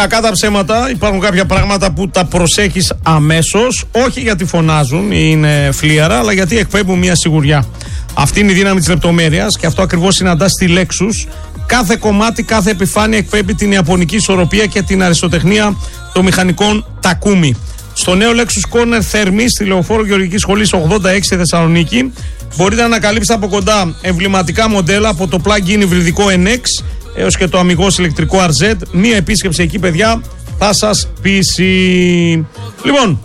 Κακά τα ψέματα, υπάρχουν κάποια πράγματα που τα προσέχεις αμέσως, όχι γιατί φωνάζουν ή είναι φλίαρα, αλλά γιατί εκπέμπουν μια σιγουριά. Αυτή είναι η δύναμη της λεπτομέρειας και αυτό ακριβώς συναντά στη Lexus. Κάθε κομμάτι, κάθε επιφάνεια εκπέμπει την ιαπωνική ισορροπία και την αριστοτεχνία των μηχανικών Takumi. Στο νέο Lexus Corner Thermi, στη Λεωφόρο Γεωργικής Σχολής 86 Θεσσαλονίκη, μπορείτε να ανακαλύψετε από κοντά εμβληματικά μοντέλα από το plug-in υβριδικό NX έως και το αμιγώς ηλεκτρικό RZ. Μία επίσκεψη εκεί, παιδιά, θα σας πείσει. Λοιπόν,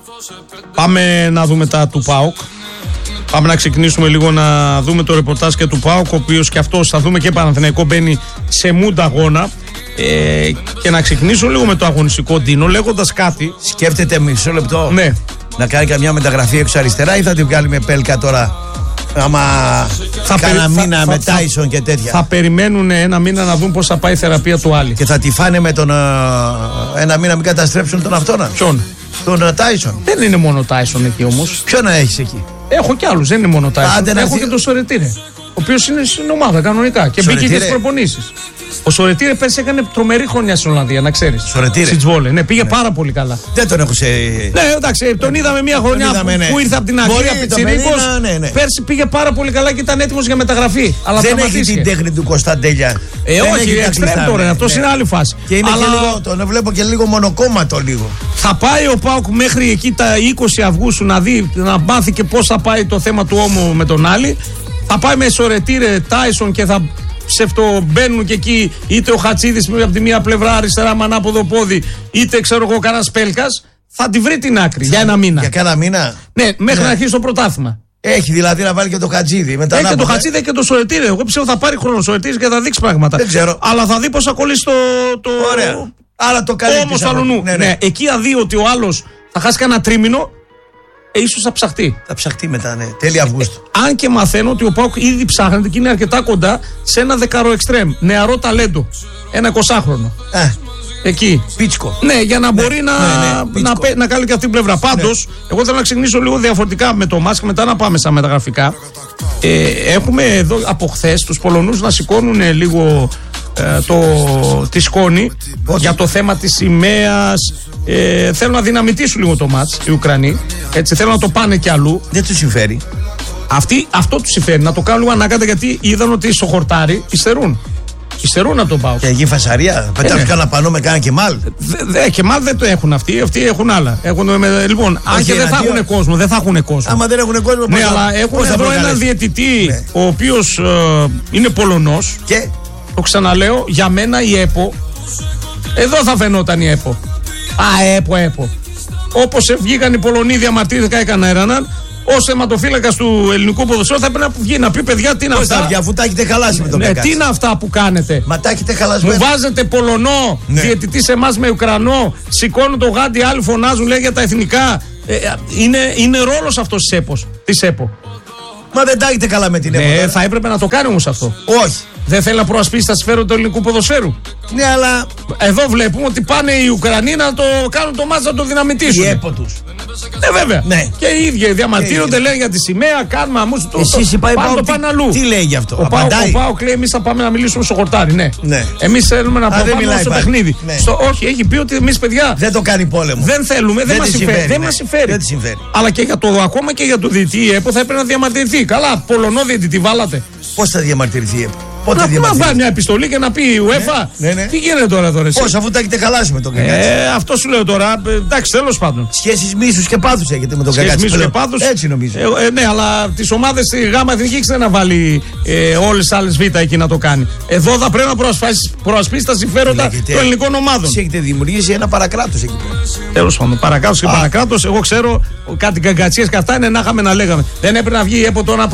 πάμε να δούμε τα του ΠΑΟΚ. Πάμε να ξεκινήσουμε λίγο να δούμε το ρεπορτάζ και του ΠΑΟΚ, ο οποίος και αυτός, θα δούμε και Παναθηναϊκό, μπαίνει σε μούντα αγώνα. Και να ξεκινήσω λίγο με το αγωνιστικό, Ντίνο, λέγοντας κάτι. Σκέφτεται μισό λεπτό, ναι, να κάνει καμιά μεταγραφή έξω αριστερά ή θα την βγάλει με Πέλκα τώρα? Άμα κάνα μήνα με Τάισον και τέτοια. Θα περιμένουν ένα μήνα να δουν πώς θα πάει η θεραπεία του Άλλη. Και θα τη φάνε με τον ένα μήνα, μην καταστρέψουν τον αυτόνα. Ποιον? Τον Τάισον. Δεν είναι μόνο Τάισον εκεί όμως. Ποιον να έχεις εκεί? Έχω κι άλλους, δεν είναι μόνο Τάισον. Έχω και τον Σορετήρε, ο οποίος είναι στην ομάδα κανονικά και μπήκε και στις προπονήσεις. Ο Σορετήρε πέρσι έκανε τρομερή χρονιά στην Ολλανδία, να ξέρεις. Σορετήρε. Σιτσβόλε. Ναι, πήγε πάρα πολύ καλά. Δεν τον έχω σε. Ναι, εντάξει, τον είδαμε μια χρονιά που ήρθε από την Αγγλία πιτσιρίκος. Πέρσι πήγε πάρα πολύ καλά και ήταν έτοιμος για μεταγραφή. Αλλά δεν έχει την τέχνη του Κωνσταντέλια. Όχι, εξτρέμ τώρα, αυτό είναι άλλη φάση. Και είναι και λίγο, τον βλέπω και λίγο μονοκόμματο λίγο. Θα πάει ο ΠΑΟΚ μέχρι εκεί τα 20 Αυγούστου να δει, να μάθει και πώς θα πάει το θέμα του ώμου με τον Άλλη. Θα πάει με Σορετήρε, Τάισον και θα ψευτομπαίνουν και εκεί είτε ο Χατσίδης από τη μία πλευρά αριστερά με ανάποδο πόδι, είτε ξέρω εγώ κανένας Πέλκας. Θα τη βρει την άκρη για ένα μήνα. Για κάνα μήνα. Ναι, μέχρι να αρχίσει το πρωτάθλημα. Έχει δηλαδή να βάλει και το Χατζίδη. Έχει και το Χατζίδη και το Σορετήρε. Εγώ πιστεύω θα πάρει χρόνο ο Σορετήρης και θα δείξει πράγματα. Δεν ξέρω. Αλλά θα δει πώς θα κολλήσει το. Ωραία. Άρα το καλύπτει. Όμως αλλού. Ναι. Εκεί θα δει ότι ο άλλος θα χάσει κανένα τρίμηνο. Ίσως θα ψαχτεί. Θα ψαχτεί μετά, ναι. Τέλη Αυγούστου. Αν και μαθαίνω ότι ο ΠΑΟΚ ήδη ψάχνεται και είναι αρκετά κοντά σε ένα δεκαρό εξτρέμ. Νεαρό ταλέντο. Ένα 20χρονο. Εκεί. Πίτσκο. Ναι, για να μπορεί να κάνει και αυτή την πλευρά. Πάντως, εγώ θέλω να ξεκινήσω λίγο διαφορετικά με το μάτς και μετά να πάμε στα μεταγραφικά. Έχουμε εδώ από χθες τους Πολωνούς να σηκώνουν λίγο τη σκόνη για το θέμα της σημαίας. Θέλουν να δυναμητήσουν λίγο το μάτς οι Ουκρανοί. Έτσι, θέλουν να το πάνε κι αλλού. Δεν τους συμφέρει. Αυτό τους συμφέρει. Να το κάνουν λίγο ανάκατα γιατί είδαν ότι στο χορτάρι υστερούν. Υστερούν από τον ΠΑΟΚ. Και εκεί φασαρία. Πετάνε κανένα πανό με κάνα Κεμάλ. Κεμάλ δεν το έχουν αυτοί. Αυτοί έχουν άλλα. Λοιπόν, αν και δεν θα έχουν κόσμο. Δεν θα έχουν κόσμο. Άμα δεν έχουν κόσμο, ναι, αλλά έχουν εδώ έναν διαιτητή ο οποίος είναι Πολωνός. Και το ξαναλέω, για μένα η ΕΠΟ. Εδώ θα φαινόταν η ΕΠΟ. ΕΠΟ. Όπως βγήκαν οι Πολωνοί, διαμαρτύρηθηκαν, έκαναν έναν. Ως θεματοφύλακας του ελληνικού ποδοσφαίρου θα πρέπει να βγει να πει: παιδιά, τι είναι αυτά. Πώς θα βγει, αφού τα έχετε χαλάσει με τον Κακάτσι. Τι είναι αυτά που κάνετε. Μα τα έχετε χαλάσει. Μου βάζετε Πολωνό, διαιτητή σε εμάς με Ουκρανό, σηκώνουν το γάντι, άλλοι φωνάζουν, λέει για τα εθνικά. Είναι ρόλος αυτός της ΕΠΟ. Μα δεν τα έχετε καλά με την ΕΠΟ. Θα έπρεπε να το κάνει όμως αυτό. Όχι. Δεν θέλει να προασπίσει τα συμφέροντα του ελληνικού ποδοσφαίρου. Ναι, αλλά εδώ βλέπουμε ότι πάνε οι Ουκρανοί να το κάνουν το μάτς, να το δυναμητήσουν. Η ΕΠΟ τους. Ναι, βέβαια. Ναι. Και οι ίδιοι διαμαρτύρονται, λένε για τη σημαία, κάνουμε αμέσως το. Εσείς είπα, το πάνε αλλού. Τι λέει γι' αυτό. Ο ΠΑΟΚ λέει: εμείς θα πάμε να μιλήσουμε στο χορτάρι. Ναι. Εμείς θέλουμε να πάμε στο παιχνίδι. Ναι. Όχι, έχει πει ότι εμείς, παιδιά. Δεν το κάνει πόλεμο. Δεν θέλουμε, δεν μας συμφέρει. Δεν συμφέρει. Αλλά και για το ακόμα και για το διαιτητή η ΕΠΟ θα έπρεπε να διαμαρτυρηθεί. Καλά, Πολωνό διαιτητή βάλατε. Πώς θα διαμαρτυρηθεί η ΕΠΟ. Να βάλει μια επιστολή και να πει η UEFA. Τι γίνεται τώρα εσύ. Πώς, αφού τα έχετε χαλάσει με τον Κακάτσι. Αυτό σου λέω τώρα. Εντάξει, τέλος πάντων. Σχέσεις μίσους και πάθους έχετε με τον Κακάτσι. Σχέσεις μίσους και πάθους. Έτσι νομίζω. Ναι, αλλά τις ομάδες στη ΓΑΜΑ Εθνική ξέρει να βάλει όλες τις άλλες Β' εκεί να το κάνει. Εδώ θα πρέπει να προασπίσει τα συμφέροντα των ελληνικών ομάδων. Εσείς έχετε δημιουργήσει ένα παρακράτος εκεί πέρα. Τέλος πάντων. Παρακράτος και παρακράτος. Εγώ ξέρω κάτι καγκατσίες και αυτά είναι να είχαμε να λέγαμε. Δεν έπρεπε να βγει η ΕΠΟ τώρα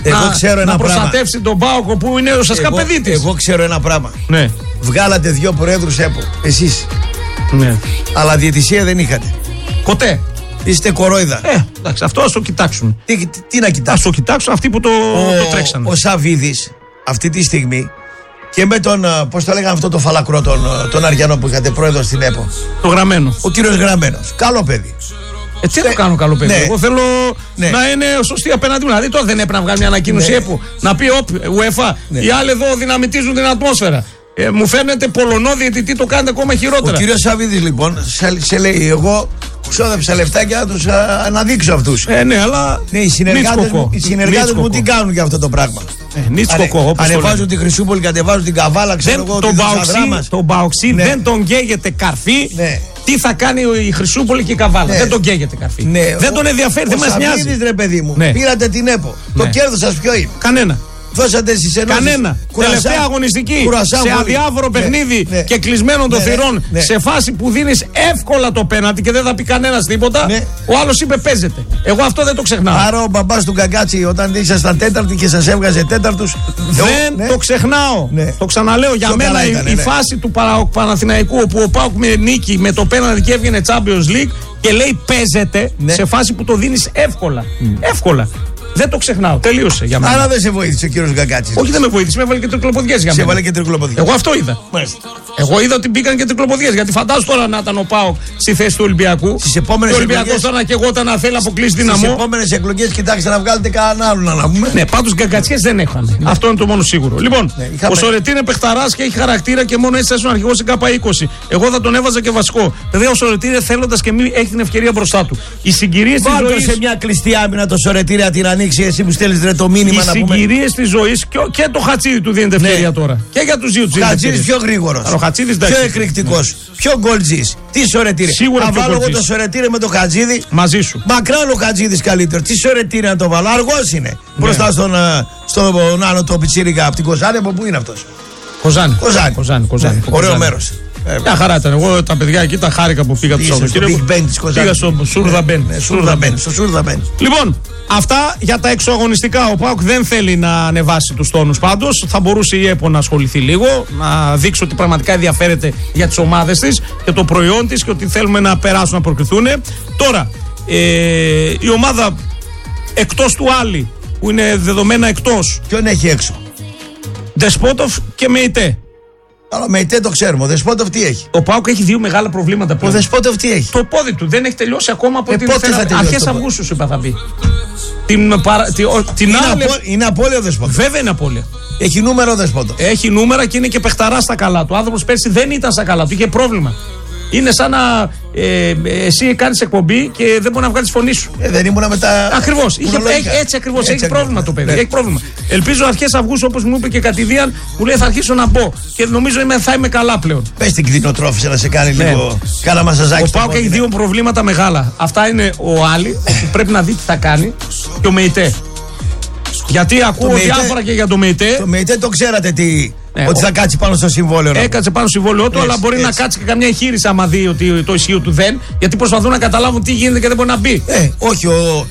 να προστατεύσει τον ΠΑΟΚ που είναι ο Σασκά παιδί της. Εγώ ξέρω ένα πράγμα. Ναι. Βγάλατε 2 προέδρους ΕΠΟ. Εσείς. Ναι. Αλλά διαιτησία δεν είχατε. Ποτέ. Είστε κορόιδα. Εντάξει, αυτό ας το κοιτάξουν. Τι να κοιτάξουν. Ας το κοιτάξουν αυτοί που το τρέξανε. Ο Σαββίδης αυτή τη στιγμή και με τον, πώς το λέγανε αυτό το φαλακρό, τον Αριανό που είχατε πρόεδρο στην ΕΠΟ. Το Γραμμένο. Ο κύριος Γραμμένος. Καλό παιδί. Τι το κάνω καλό παιδί. Εγώ θέλω να είναι σωστή απέναντι μου. Δηλαδή τώρα δεν έπρεπε να βγάλει μια ανακοίνωση ΕΠΟ να πει UEFA. Οι άλλοι εδώ δυναμητίζουν την ατμόσφαιρα. Μου φαίνεται Πολωνό διαιτητή το κάνετε ακόμα χειρότερα. Ο κύριος Σαββίδης λοιπόν σε λέει: εγώ ξόδεψα λεφτά για να τους αναδείξω αυτούς. Ναι, αλλά. Ναι, οι συνεργάτες μου τι κάνουν για αυτό το πράγμα. Νίτσκοκο, ανεβάζουν τη Χρυσούπολη, κατεβάζουν την Καβάλα, ξέρω εγώ. Τον Μπαοξή δεν τον καίγεται καρφί. Τι θα κάνει η Χρυσούπολη και η Καβάλα. Δεν τον καίγεται καρφί. Δεν τον ενδιαφέρει, δεν μας νοιάζει. Ρε παιδί μου, πήρατε την ΕΠΟ. Το κέρδος σας ποιο είναι? Κανένα. Δώσατε στις ενώσεις. Κανένα. Τελευταία αγωνιστική σε αδιάφορο παιχνίδι και κλεισμένων των θυρών, σε φάση που δίνεις εύκολα το πέναλτι και δεν θα πει κανένας τίποτα, ο άλλος είπε παίζεται. Εγώ αυτό δεν το ξεχνάω. Άρα ο μπαμπάς του Γκαγκάτσι όταν ήσασταν τέταρτοι και σας έβγαζε τέταρτους. Δεν το ξεχνάω. Το ξαναλέω, για μένα η φάση του Παναθηναϊκού όπου ο ΠΑΟΚ με νίκη με το πέναλτι και έβγαινε Champions League και λέει παίζεται σε φάση που το δίνεις εύκολα. Εύκολα. Δεν το ξεχνάω. Τελείωσε για μένα. Άρα δεν σε βοήθησε ο κύριος Γκαγκάτσης. Όχι, δεν με βοήθησε. Με έβαλε και τρικλοποδιές για μένα. Σε έβαλε και τρικλοποδιές. Εγώ αυτό είδα. Εγώ είδα ότι μπήκαν και τρικλοποδιές. Γιατί φαντάζομαι τώρα να ήταν ο ΠΑΟΚ στη θέση του Ολυμπιακού. Στις επόμενες εκλογές. Ο Ολυμπιακός τώρα και εγώ όταν να θέλει να αποκλείσει Δυναμό. Στις επόμενες εκλογές κοιτάξτε να βγάλετε κανέναν άλλον να πούμε. Ναι, πάντως Γκαγκατσιές δεν έχανε. Αυτό είναι το μόνο σίγουρο. Λοιπόν, ο Σορετή είναι παιχταράς και έχει χαρακτήρα και μόνο έτσι θα είναι αρχηγός στην ΚΑΠΑ20. Εγώ θα τον έβαζα και βασικό. Βέβαια ο Σορετή είναι θέλοντας και μην έχει την ευκαιρία μπροστά του. Οι συγκυρίες της ζωής. σε μια κλειστή άμυνα το Σορετή να την ανοίξει εσύ που στέλνεις το μήνυμα. Οι συγκυρίες της ζωής και το Χατσίδη του δίνεται ευκαιρία τώρα. Και για τους δύο του δίνεται. Ο Χατσίδης πιο γρήγορος. Πιο εκρηκτικός. Πιο γκολτζής. Τι Σορετήρε. Σίγουρα πιο γκολτζής. Το Σορετήρε με το Χατζίδη. Μαζί σου. Μακράν ο Χατζίδης καλύτερο. Τι Σορετήρε να το βάλω. Αργός είναι. Μπροστά στον άλλο το πιτσίρικα από την Κοζάνη. Από πού είναι αυτός? Κοζάνη. Ωραίο μέρος. Μια χαρά ήταν. Εγώ τα παιδιά εκεί τα χάρηκα που πήγα το Σαββατοκύριακο. Πήγα στο Σούρδα Μπεν. Λοιπόν, αυτά για τα εξωαγωνιστικά. Ο ΠΑΟΚ δεν θέλει να ανεβάσει τους τόνους πάντως. Θα μπορούσε η ΕΠΟ να ασχοληθεί λίγο, να δείξει ότι πραγματικά ενδιαφέρεται για τις ομάδες της και το προϊόν της και ότι θέλουμε να περάσουν, να προκριθούν. Τώρα, η ομάδα εκτός του Άλλη, που είναι δεδομένα εκτός. Ποιον έχει έξω? Δεσπότοφ και Μεϊτέ. Αλλά με ητέ το ξέρουμε. Ο Δεσπότοφ τι έχει? Ο ΠΑΟΚ έχει δύο μεγάλα προβλήματα πλέον. Ο Δεσπότοφ τι έχει? Το πόδι του δεν έχει τελειώσει ακόμα από την αρχές Αυγούστου, σου είπα θα μπει. Είναι απώλεια ο Δεσπότοφ. Βέβαια είναι απώλεια. Έχει νούμερο ο Δεσπότοφ. Έχει νούμερα και είναι και παιχταρά στα καλά του. Ο άνθρωπος πέρσι δεν ήταν στα καλά του, είχε πρόβλημα. Είναι σαν να εσύ κάνεις εκπομπή και δεν μπορεί να βγάλεις φωνή σου. Δεν ήμουν μετά. Ακριβώς. Έτσι ακριβώς. Έχει πρόβλημα το παιδί. Έχει πρόβλημα. Ελπίζω αρχές Αυγούστου, όπως μου είπε και κατηδίαν, μου λέει θα αρχίσω να μπω. Και νομίζω θα είμαι καλά πλέον. Πες την κτηνοτρόφισσα να σε κάνει λίγο. Κάνα μασαζάκι. Ο ΠΑΟΚ έχει δύο προβλήματα μεγάλα. Αυτά είναι ο Άλλη, που πρέπει να δει τι θα κάνει, και ο Μεϊτέ. Γιατί ακούω διάφορα και για το Μεϊτέ. Το Μεϊτέ το ξέρατε τι. Ότι θα κάτσει πάνω στο συμβόλαιο. Έκατσε πάνω στο συμβόλαιο του, αλλά μπορεί να κάτσει και καμιά εγχείρηση άμα δει ότι το ισχύο του δεν. Γιατί προσπαθούν να καταλάβουν τι γίνεται και δεν μπορεί να μπει. Όχι,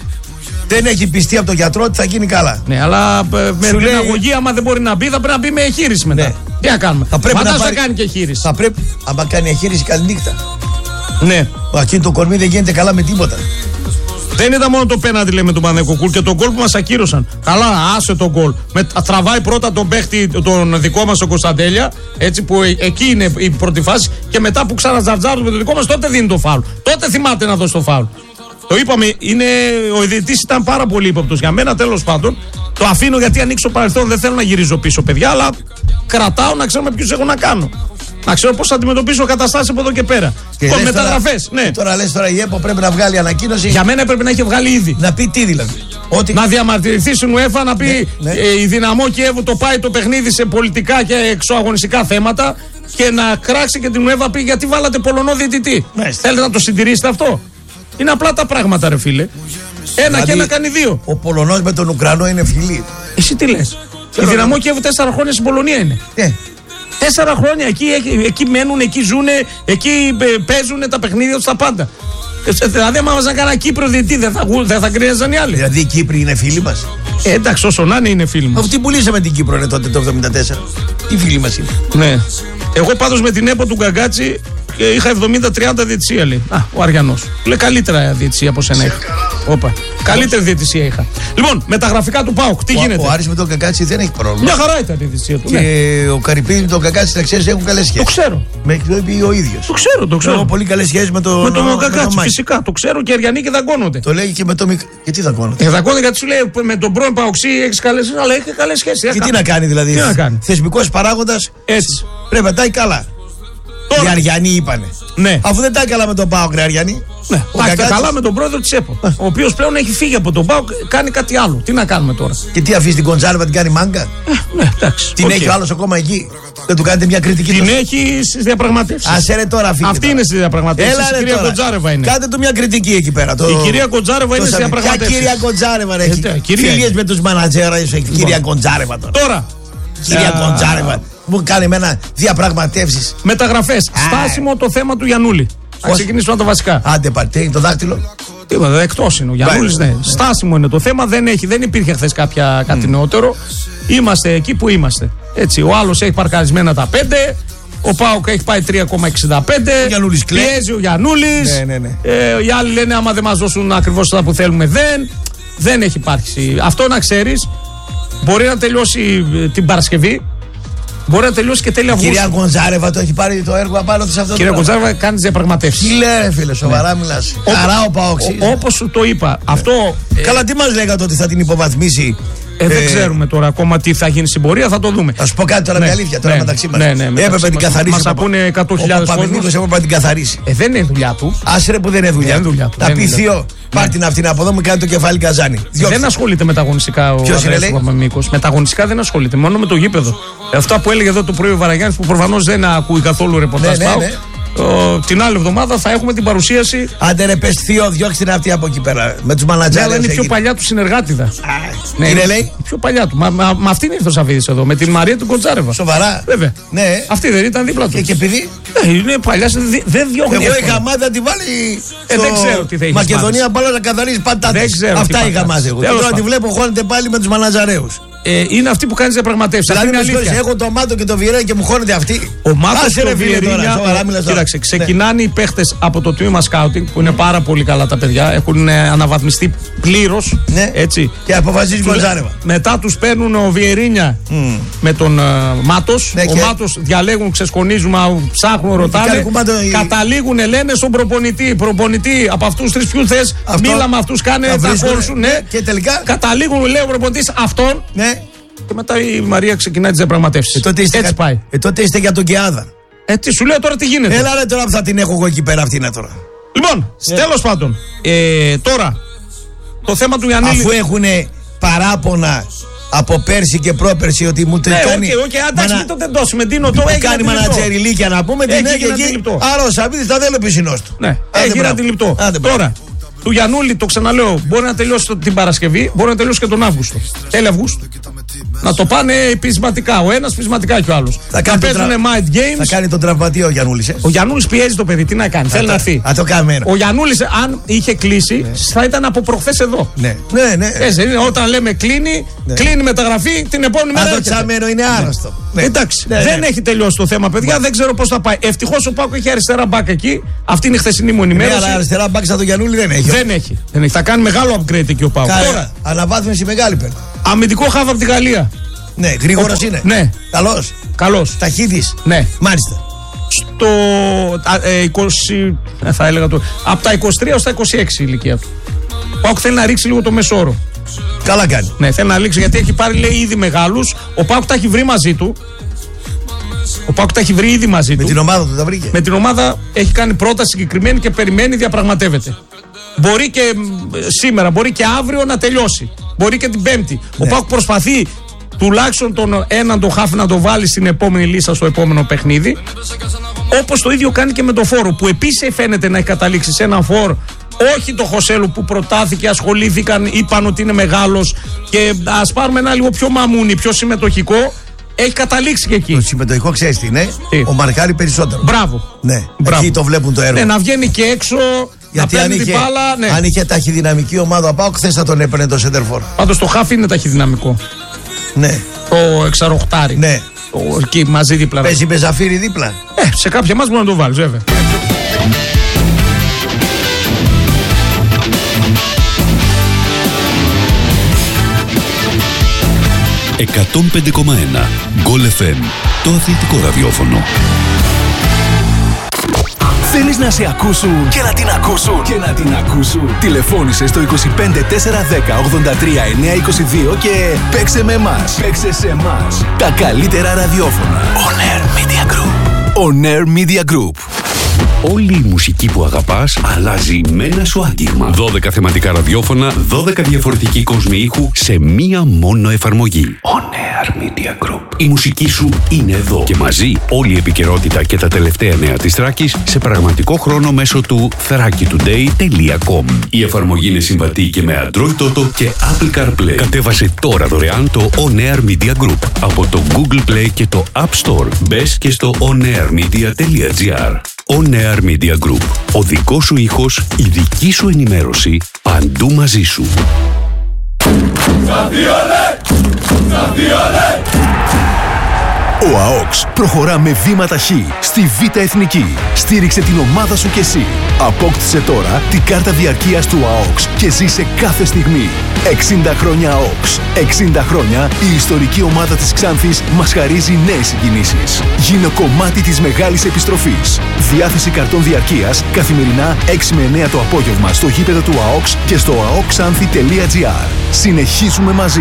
δεν έχει πιστεί από τον γιατρό ότι θα γίνει καλά. Ναι, αλλά με την αγωγή, άμα δεν μπορεί να μπει, θα πρέπει να μπει με εγχείρηση μετά. Τι να κάνουμε? Θα πρέπει να κάνει και εγχείρηση. Θα πρέπει, άμα κάνει εγχείρηση, καληνύχτα. Ναι. Εκείνο το κορμί δεν γίνεται καλά με τίποτα. Δεν ήταν μόνο το πέναντι, λέει, με τον Πανεκοκούλ και τον γκολ που μας ακύρωσαν. Καλά, άσε τον γκολ. Τραβάει πρώτα τον παίχτη, τον δικό μας, τον Κωνσταντέλια, έτσι που εκεί είναι η πρώτη φάση, και μετά που ξαναζαρτζάρουν με τον δικό μας, τότε δίνει το φάουλ. Τότε θυμάται να δώσει το φάουλ. Το είπαμε, ο διαιτητής ήταν πάρα πολύ ύποπτος για μένα, τέλος πάντων. Το αφήνω γιατί ανοίξει το παρελθόν, δεν θέλω να γυρίζω πίσω, παιδιά, αλλά κρατάω να ξέρω με ποιους έχω να κάνω. Να ξέρω πώς θα αντιμετωπίσω καταστάσεις από εδώ και πέρα. Μεταγραφές, ναι. Τώρα λες η ΕΠΟ πρέπει να βγάλει ανακοίνωση. Για μένα έπρεπε να έχει βγάλει ήδη. Να πει τι δηλαδή? Ότι... Να διαμαρτυρηθεί στην UEFA, να πει η Δυναμό Κιέβου το πάει το παιχνίδι σε πολιτικά και εξωαγωνιστικά θέματα, και να κράξει και την UEFA, πει γιατί βάλατε Πολωνό διαιτητή. Θέλετε να το συντηρήσετε αυτό? Είναι απλά τα πράγματα, ρε φίλε. Ένα δηλαδή, και ένα κάνει δύο. Ο Πολωνός με τον Ουκρανό είναι φίλοι. Εσύ τι λες? Η Δυναμό Κιέβου 4 χρόνια στην Πολωνία είναι. 4 χρόνια εκεί μένουν, εκεί ζουν, εκεί παίζουν τα παιχνίδια τους, τα πάντα. Δηλαδή, άμα μας να κάνει Κύπρο διαιτητή, δεν θα κρίναζαν οι άλλοι. Δηλαδή, οι Κύπροι είναι φίλοι μας. Εντάξει, όσο να είναι φίλοι μας. Αυτοί πουλήσαμε την Κύπρο είναι τότε το 1974. Τι φίλοι μας είναι? Ναι. Εγώ πάντως με την ΕΠΟ του Γκαγκάτσι είχα 70-30 διαιτησία, λέει. Ο Αριανός. Λέει καλύτερα διαιτησία από σένα είχα. Όπα. Καλύτερη διαιτησία είχα. Λοιπόν, με τα γραφικά του ΠΑΟΚ, τι γίνεται. Ο Άρης με τον Κακάτσι δεν έχει πρόβλημα. Μια χαρά ήταν η διαιτησία του. Και ο Καρυπίδης με τον Κακάτσι, να ξέρεις, έχουν καλές σχέσεις. Το ξέρω. Με το είπε ο ίδιος. Το ξέρω. Έχω πολύ καλές σχέσεις με τον Κακάτσι. Φυσικά, το ξέρω και οι Αριανοί και δαγκώνονται. Το λέει και με το μικρό. Και τι δαγκώνονται. Δαγκώνονται γιατί σου λέει με τον πρώην Παοξή έχει καλές σχέσεις, αλλά έχει καλές σχέσεις. Και τι να κάνει δηλαδή. Θεσμικός παράγοντας. Έτσι. Πρέπει να τα καλά. Οι Αριανοί είπανε. Ναι. Αφού δεν τα καλά με τον ΠΑΟΚ, ρε Αριανοί. Ναι. Τα καλά με τον πρόεδρο της ΕΠΟ. Ο οποίος πλέον έχει φύγει από τον ΠΑΟΚ, κάνει κάτι άλλο. Τι να κάνουμε τώρα. Και τι αφήσει την Κοντζάρεβα, την κάνει μάγκα. Ναι, εντάξει. Την έχει ο άλλος ακόμα εκεί. Δεν του κάνετε μια κριτική. Την έχει στις διαπραγματεύσεις. Άσε ρε τώρα, φύγει. Αυτή είναι στις διαπραγματεύσεις. Η κυρία Κοντζάρεβα είναι. Κάντε του μια κριτική εκεί πέρα. Η κυρία Κοντζάρεβα είναι στις διαπραγματεύσεις. Ποια κυρία Κοντζάρεβα έχει. Φίλιες με τους μανατζέρες έχει. Κυρία Κοντζάρεβα τώρα. Κυρία Κοντζάρεβα. Μου κάνει εμένα διαπραγματεύσεις. Μεταγραφές. Στάσιμο το θέμα του Γιαννούλη. Θα ξεκινήσουμε από τα βασικά. Άντε παρτέ, το δάχτυλο. Τίποτα, εκτός είναι ο Γιαννούλης. Ναι. Στάσιμο είναι το θέμα. Δεν υπήρχε χθες κάτι νεότερο. Είμαστε εκεί που είμαστε. Έτσι, ο άλλος έχει παρκαρισμένα τα 5. Ο ΠΑΟΚ έχει πάει 3,65. Πιέζει ο Γιαννούλης. Ναι. Οι άλλοι λένε άμα δεν μας δώσουν ακριβώς αυτά που θέλουμε δεν έχει υπάρξει. Αυτό να ξέρεις. Μπορεί να τελειώσει την Παρασκευή. Μπορεί να τελειώσει και τέλη Αυγούστου. Κυρία Κοντζάρεβα το έχει πάρει το έργο απάνω της αυτό. Κυρία Κοντζάρεβα κάνει τις διαπραγματεύσεις. Τι λέει φίλε, σοβαρά μιλάς. Χαρά ο Παόξης. Όπως σου το είπα. Αυτό. Καλά, τι μας λέγατε ότι θα την υποβαθμίσει. Δεν ξέρουμε τώρα ακόμα τι θα γίνει στην πορεία, θα το δούμε. Θα σου πω κάτι τώρα με αλήθεια, τώρα μεταξύ μας. Έπρεπε να την καθαρίσει. Μας ακούνε 100.000 κόσμος. Έπρεπε να την καθαρίσει. Δεν είναι δουλειά του. Άσρε που δεν είναι δουλειά του. Τα πει θείο, πάρ' την αυτήν από εδώ, μου κάνει το κεφάλι καζάνι. Δεν ασχολείται με τα αγωνιστικά ο Παπαμίκος. Με τα αγωνιστικά δεν ασχολείται, μόνο με το γήπεδο. Αυτά που έλεγε εδώ το πρωί ο Βαραγιάννης, που προφανώς δεν ακούει καθόλου ρεπορτάζ. Την άλλη εβδομάδα θα έχουμε την παρουσίαση. Άντε ρε πες θείο, διώξτε την αυτή από εκεί πέρα. Με τους μανατζάρες. Ναι, είναι η πιο παλιά του συνεργάτηδα. Ναι, είναι λέει. Η πιο παλιά του. Μα αυτήν ήρθε ο Σαββίδης εδώ, με την Μαρία του Κοντζάρεβα. Σοβαρά. Βέβαια. Ναι. Αυτή δεν ήταν δίπλα του. Και επειδή. Είναι παλιά, δεν διώχνει. Εγώ είχα μάθει να τη βάλει. Δεν ξέρω τι θα έχει. Μακεδονία μπάλα να καθαρίζει πατάτες. Δεν ξέρω. Αυτά είχα μάθει εγώ. Τώρα τη βλέπω χώνεται πάλι με τους μανατζαρέους. Είναι αυτή που κάνει διαπραγματεύσεις. Δηλαδή, έχω το Μάτο και το Βιερίνια και μου χώνεται αυτή. Ο Μάτο και το Βιερίνια. Κοίταξε, ξεκινάνε οι παίχτες από το τμήμα σκάουτινγκ που είναι πάρα πολύ καλά τα παιδιά. Έχουν αναβαθμιστεί πλήρως. Έτσι. Και αποφασίζει Κοντζάρεβα. Μετά τους παίρνουν ο Βιερίνια με τον Μάτος. Ο Μάτος διαλέγουν, ξεσκονίζουν, ψάχνουν, ρωτάνε. Καταλήγουν, λένε στον προπονητή. Προπονητή από αυτούς τρεις ποιους θες. Μίλα με αυτούς, κάνε τα κόρ σου. Και τελικά. Καταλήγουν, λέει ο προπονητής αυτόν. Και μετά η Μαρία ξεκινάει τις διαπραγματεύσεις. Έτσι πάει. Τότε είστε για τον Κεάδα. Τι σου λέω τώρα, τι γίνεται. Έλα ρε τώρα που θα την έχω εγώ εκεί πέρα, αυτή είναι τώρα. Λοιπόν, τέλος πάντων. Τώρα, το θέμα του Γιαννίλη. Αφού έχουν παράπονα από πέρσι και πρόπερσι ότι μου το κάνει. Εντάξει, μην το τεντώσουμε. Δίνω το έχει κάνει μανατζεριλίκια να πούμε. Την έχει εκεί. Άρα ο Σαββίδης θα θέλει ο πισινός του. Ναι, έχει ένα αντιληπτό. Τώρα, του Γιαννούλη, το ξαναλέω, μπορεί να τελειώσει την Παρασκευή, μπορεί να τελειώσει και τον Αύγουστο. Τέλη Αυγούστου. Να το πάνε πεισματικά. Ο ένας πεισματικά και ο άλλος. Θα παίζουν mind games. Θα κάνει τον τραυματίο ο Γιαννούλης. Ο Γιαννούλης πιέζει το παιδί. Τι να κάνει. Θέλει να έρθει. Ο Γιαννούλης, αν είχε κλείσει, θα ήταν από προχθές εδώ. Ναι. Όταν λέμε κλείνει, κλείνει μεταγραφή, την επόμενη μέρα. Αυτό τσαμένο είναι άρρωστο. Εντάξει. Δεν έχει τελειώσει το θέμα, παιδιά. Δεν ξέρω πώς θα πάει. Ευτυχώς ο Πάκο έχει αριστερά μπακ εκεί. Αυτή είναι η χθεσινή μου ενημέρωση. Αλλά αριστερά μπακ σαν τον Γιαννούλη δεν έχει. Δεν έχει. Θα κάνει μεγάλο upgrade εκεί ο Πάκο. Τώρα, αναβάθμιση μεγάλη παίρνει. Αμυντικό χάβα από τη Γαλλία. Ναι, γρήγορος είναι. Ναι. Καλός. Ταχύτης. Ναι. Μάλιστα. Στο 20. Θα έλεγα το. Από τα 23 έως τα 26 η ηλικία του. Ο Πάκο θέλει να ρίξει λίγο το μεσόρο. Καλά κάνει. Ναι, θέλει να ρίξει γιατί έχει πάρει, λέει, ήδη μεγάλους. Ο Πάκο τα έχει βρει μαζί του. Με την ομάδα του τα βρήκε. Με την ομάδα έχει κάνει πρόταση συγκεκριμένη και περιμένει, διαπραγματεύεται. Μπορεί και σήμερα, μπορεί και αύριο να τελειώσει. Μπορεί και την Πέμπτη. Ναι. Ο Πάκο προσπαθεί τουλάχιστον τον έναν το χάφι να το βάλει στην επόμενη λίστα στο επόμενο παιχνίδι. Όπως το ίδιο κάνει και με το Φόρο, που επίσης φαίνεται να έχει καταλήξει σε έναν Φόρ. Όχι το Χωσέλου που προτάθηκε, ασχολήθηκαν, είπαν ότι είναι μεγάλος. Και ας πάρουμε ένα λίγο πιο μαμούνι, πιο συμμετοχικό. Έχει καταλήξει και εκεί. Το συμμετοχικό ξέρεις τι είναι. Ο μαρκάρει περισσότερο. Μπράβο. Ναι, εκεί το βλέπουν το έργο. Ναι, να βγαίνει και έξω. Γιατί αν είχε, αν είχε ταχυδυναμική ομάδα από χθες θα τον έπαιρνε το σέντερφορ. Πάντως το χάφι είναι ταχυδυναμικό. Ναι. Το εξαροχτάρι. Ναι. Εκεί μαζί δίπλα. Παίζει με Ζαφύρι δίπλα. Σε κάποια μας μπορεί να το βάλεις, βέβαια. 105,1 Goal FM, το αθλητικό ραδιόφωνο. Θέλεις να σε ακούσουν και να την ακούσουν και να την ακούσουν? Τηλεφώνησε στο 25 410 83 922 και παίξε με εμάς. Παίξε σε εμάς. Τα καλύτερα ραδιόφωνα. On Air Media Group. On Air Media Group. Όλη η μουσική που αγαπάς αλλάζει με ένα σου άγγιγμα. 12 θεματικά ραδιόφωνα, 12 διαφορετικοί κόσμοι ήχου σε μία μόνο εφαρμογή. On Air Media Group. Η μουσική σου είναι εδώ και μαζί όλη η επικαιρότητα και τα τελευταία νέα της Θράκης σε πραγματικό χρόνο μέσω του thrakitoday.com. Η εφαρμογή είναι συμβατή και με Android Auto και Apple CarPlay. Κατέβασε τώρα δωρεάν το On Air Media Group από το Google Play και το App Store. Μπες και στο onairmedia.gr. On Air Media Group. Ο δικός σου ήχος, η δική σου ενημέρωση, παντού μαζί σου. Ο ΑΟΚΣ προχωρά με βήματα χ στη Β' Εθνική. Στήριξε την ομάδα σου κι εσύ. Απόκτησε τώρα την κάρτα διαρκείας του ΑΟΚΣ και ζήσε κάθε στιγμή. 60 χρόνια ΑΟΚΣ. 60 χρόνια η ιστορική ομάδα της Ξάνθης μας χαρίζει νέες συγκινήσεις. Γίνε κομμάτι της μεγάλης επιστροφής. Διάθεση καρτών διαρκείας καθημερινά 6 με 9 το απόγευμα στο γήπεδο του ΑΟΚΣ και στο aoxanthi.gr. Συνεχίζουμε μαζί.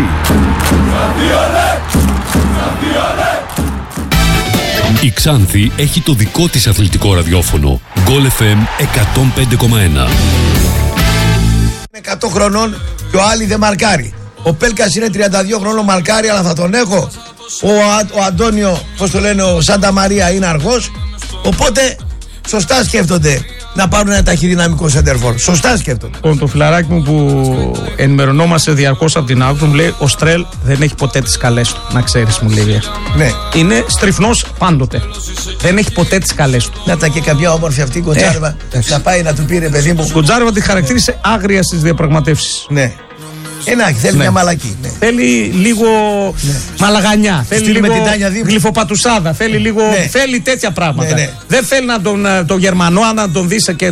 Η Ξάνθη έχει το δικό της αθλητικό ραδιόφωνο. Goal FM 105,1. Είναι 100 χρονών και ο Άλλη δεν μαρκάρει. Ο Πέλκας είναι 32 χρονών, μαρκάρει, αλλά θα τον έχω. Ο Αντώνιο, πώς το λένε, ο Σάντα Μαρία είναι αργός. Οπότε σωστά σκέφτονται να πάρουν ένα ταχυδυναμικό σεντερφόρ. Σωστά σκέφτονται. Το φιλαράκι μου που ενημερωνόμαστε διαρκώς από την άκρη μου λέει: ο Στρέλ δεν έχει ποτέ τις καλές του. Να ξέρεις, μου λέει. Ναι. Είναι στριφνός πάντοτε. Δεν έχει ποτέ τις καλές του. Να τα και κάποια όμορφη αυτή η Κοτσάρεβα να πάει να του πει, ρε παιδί μου. Κοτσάρεβα τη χαρακτήρισε άγρια στις διαπραγματεύσεις. Ναι. Θέλει μια μαλακή. Ναι. Θέλει λίγο μαλαγανιά. Θέλει λίγο γλυφοπατουσάδα. Θέλει λίγο. Ναι. Θέλει τέτοια πράγματα. Ναι, ναι. Δεν θέλει να τον Γερμανό να τον δεις και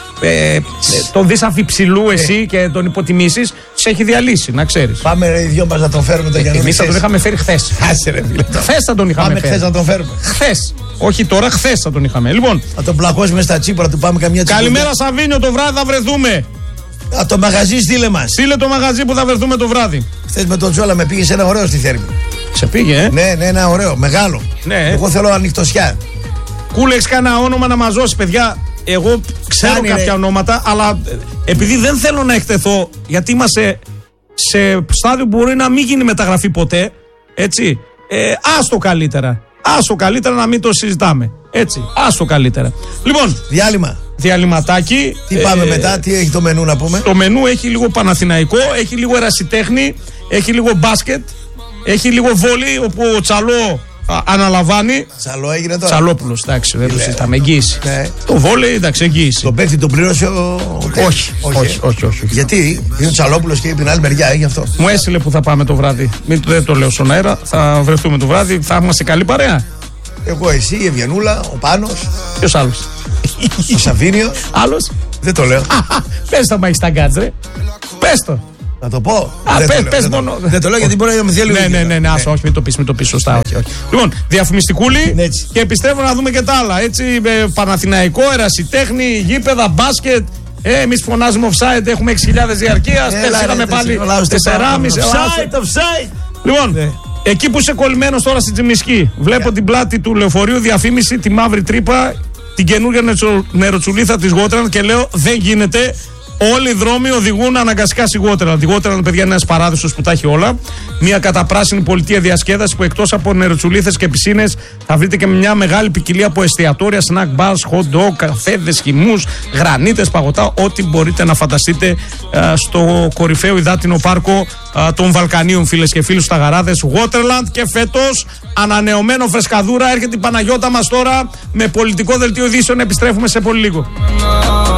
τον δεις αφιψηλού εσύ και τον υποτιμήσεις. Σε έχει διαλύσει, να ξέρεις. Πάμε οι δυο μας να τον φέρουμε τον Γερμανό. Εμείς θα τον είχαμε φέρει χθες. Χθες θα τον είχαμε φέρει. Χθες να τον φέρουμε. Χθες. Όχι τώρα, χθες θα τον είχαμε. Λοιπόν. Θα τον πλακώσουμε στα τσίπρα, του πάμε καμιά τσίπρα. Καλημέρα, Σαβίνιο, το βράδυ θα βρεθούμε. Το μαγαζί στείλε μας. Στείλε το μαγαζί που θα βρεθούμε το βράδυ. Χθες με τον Τζόλα με πήγε σε ένα ωραίο στη Θέρμη. Σε πήγε, Ναι, ένα ωραίο, μεγάλο. Ναι. Εγώ θέλω ανοιχτοσιά. Κούλεξ, κάνα όνομα να μας δώσει, παιδιά. Εγώ ξέρω κάποια ονόματα, αλλά επειδή δεν θέλω να εκτεθώ, γιατί είμαστε σε στάδιο που μπορεί να μην γίνει μεταγραφή ποτέ. Έτσι. Άστο καλύτερα. Άστο καλύτερα να μην το συζητάμε. Έτσι. Άστο καλύτερα. Λοιπόν. Διαλυματάκι. Τι πάμε μετά, τι έχει το μενού να πούμε? Το μενού έχει λίγο Παναθηναϊκό, έχει λίγο ερασιτέχνη, έχει λίγο μπάσκετ, έχει λίγο βόλι, όπου ο Τσαλό αναλαμβάνει. Τσαλό έγινε τώρα. Τσαλόπουλος, εντάξει, δεν το συζητάμε. Εγγύηση. Ναι. Το βόλι, εντάξει, εγγύηση. Το παίκτη τον πλήρωσε όχι. Γιατί είναι ο Τσαλόπουλος και την άλλη μεριά, γι' αυτό. Μου έστειλε που θα πάμε το βράδυ. Δεν το λέω στον αέρα. Θα βρεθούμε το βράδυ. Θα είμαστε καλή παρέα. Εγώ, εσύ, η Ευγενούλα, ο Πάνος. Ποιος άλλος? Ο Σαβίνιος. Άλλος? Δεν το λέω. Πες το, μα έχεις τα γκάτς, ρε. Πες το. Να το πω. Πες μόνο. Δεν το λέω γιατί μπορεί να με θέλει. Ναι, όχι, μην το πεις σωστά. Όχι. Λοιπόν, διαφημιστικούλη και επιστρέφω να δούμε και τα άλλα. Έτσι, Παναθηναϊκό, ερασιτέχνη, γήπεδα, μπάσκετ. Εμείς φωνάζουμε offside, έχουμε 6.000 διαρκείας. Πες είχαμε πάλι 4,5. Offside. Λοιπόν, εκεί που είσαι κολλημένος τώρα στην Τσιμισκή, βλέπω την πλάτη του λεωφορείου διαφήμιση, τη μαύρη τρύπα, την καινούργια νεροτσουλίθα της Waterland και λέω δεν γίνεται. Όλοι οι δρόμοι οδηγούν αναγκαστικά στη Waterland. Η Waterland, παιδιά, είναι ένας παράδεισος που τα έχει όλα. Μια καταπράσινη πολιτεία διασκέδαση που εκτός από νεροτσουλίθες και πισίνες θα βρείτε και μια μεγάλη ποικιλία από εστιατόρια, snack bars, hot dog, καφέδες, χυμούς, γρανίτες, παγωτά, ό,τι μπορείτε να φανταστείτε στο κορυφαίο υδάτινο πάρκο των Βαλκανίων, φίλες και φίλους, στα Γαράδες. Waterland, και φέτος ανανεωμένο φρεσκαδούρα. Έρχεται η Παναγιώτα μας τώρα με πολιτικό δελτίο ειδήσεων. Επιστρέφουμε σε πολύ λίγο.